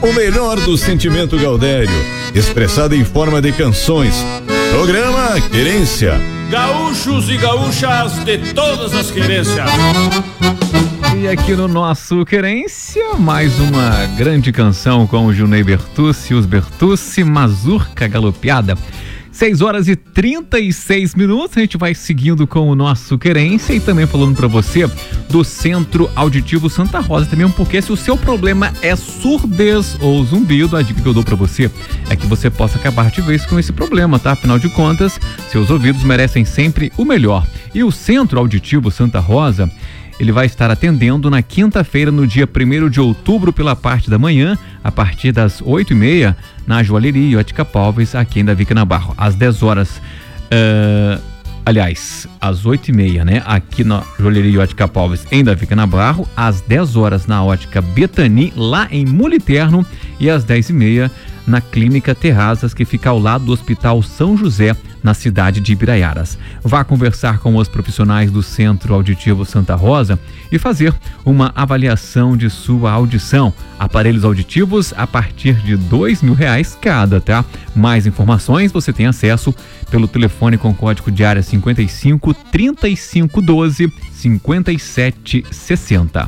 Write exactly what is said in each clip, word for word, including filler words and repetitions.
O melhor do sentimento Gaudério, expressado em forma de canções. Programa Querência. Gaúchos e gaúchas de todas as querências. E aqui no nosso Querência, mais uma grande canção com o Junei Bertucci, os Bertucci, Mazurca Galopeada. seis horas e trinta e seis minutos, a gente vai seguindo com o nosso Querência e também falando para você do Centro Auditivo Santa Rosa também, porque se o seu problema é surdez ou zumbido, a dica que eu dou para você é que você possa acabar de vez com esse problema, tá? Afinal de contas, seus ouvidos merecem sempre o melhor. E o Centro Auditivo Santa Rosa, ele vai estar atendendo na quinta-feira, no dia primeiro de outubro, pela parte da manhã, a partir das oito e meia, na Joalheria e Ótica Palves, aqui em Davi Canabarro, às dez horas. Uh, aliás, às oito e meia, né? Aqui na Joalheria e Ótica Palves, em Davi Canabarro, às dez horas na Ótica Betani, lá em Muliterno, e às dez e meia na Clínica Terrazas, que fica ao lado do Hospital São José, na cidade de Ibiraiaras. Vá conversar com os profissionais do Centro Auditivo Santa Rosa e fazer uma avaliação de sua audição. Aparelhos auditivos a partir de dois mil reais cada, tá? Mais informações você tem acesso pelo telefone com código de área cinquenta e cinco, trinta e cinco, doze, cinquenta e sete, sessenta.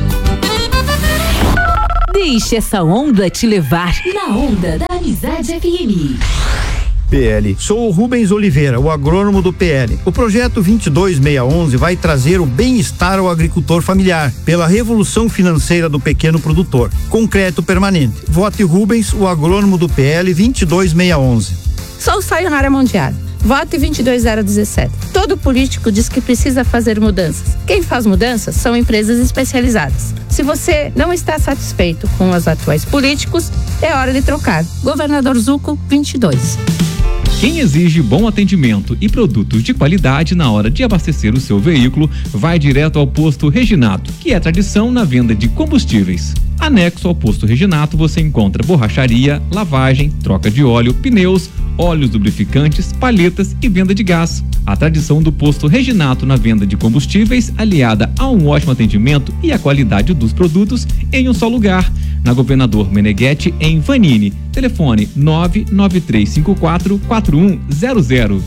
Deixe essa onda te levar na onda da Amizade F M. P L. Sou o Rubens Oliveira, o agrônomo do P L. O projeto vinte e dois mil seiscentos e onze vai trazer o bem-estar ao agricultor familiar, pela revolução financeira do pequeno produtor. Concreto permanente. Vote Rubens, o agrônomo do P L vinte e dois mil seiscentos e onze. Sou Sayonara Mondial. Vote vinte e dois mil dezessete. Todo político diz que precisa fazer mudanças. Quem faz mudanças são empresas especializadas. Se você não está satisfeito com os atuais políticos, é hora de trocar. Governador Zuco, vinte e dois. Quem exige bom atendimento e produtos de qualidade na hora de abastecer o seu veículo, vai direto ao Posto Reginato, que é tradição na venda de combustíveis. Anexo ao Posto Reginato você encontra borracharia, lavagem, troca de óleo, pneus, óleos lubrificantes, palhetas e venda de gás. A tradição do Posto Reginato na venda de combustíveis, aliada a um ótimo atendimento e a qualidade dos produtos em um só lugar. Na Governador Meneghetti, em Vanini. Telefone nove nove três cinco quatro, quatro um zero zero.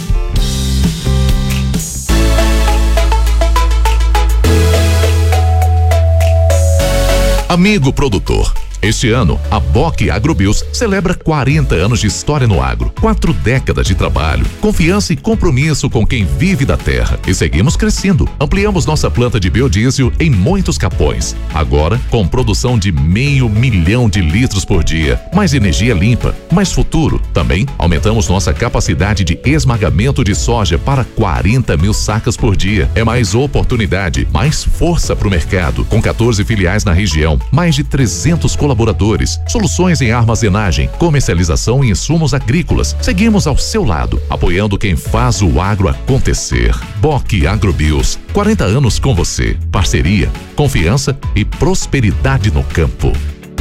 Amigo produtor, este ano, a Bock Agrobios celebra quarenta anos de história no agro, quatro décadas de trabalho, confiança e compromisso com quem vive da terra. E seguimos crescendo. Ampliamos nossa planta de biodiesel em muitos capões. Agora, com produção de meio milhão de litros por dia. Mais energia limpa, mais futuro. Também aumentamos nossa capacidade de esmagamento de soja para quarenta mil sacas por dia. É mais oportunidade, mais força para o mercado. Com quatorze filiais na região, mais de trezentos colaboradores. Colaboradores, soluções em armazenagem, comercialização e insumos agrícolas. Seguimos ao seu lado, apoiando quem faz o agro acontecer. Bock Agrobios, quarenta anos com você. Parceria, confiança e prosperidade no campo.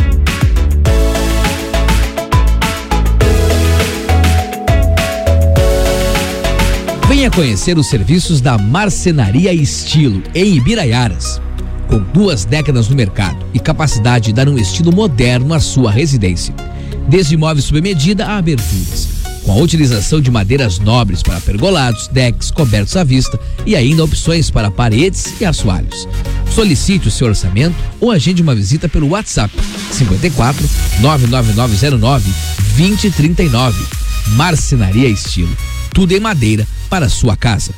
Venha conhecer os serviços da Marcenaria Estilo, em Ibiraiaras. Com duas décadas no mercado e capacidade de dar um estilo moderno à sua residência. Desde imóveis sob medida a aberturas, com a utilização de madeiras nobres para pergolados, decks, cobertos à vista e ainda opções para paredes e assoalhos. Solicite o seu orçamento ou agende uma visita pelo WhatsApp cinquenta e quatro, nove nove nove zero nove, vinte trinta e nove. Marcenaria Estilo, tudo em madeira para a sua casa.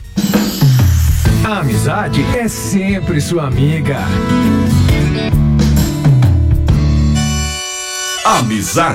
A amizade é sempre sua amiga. Amizade.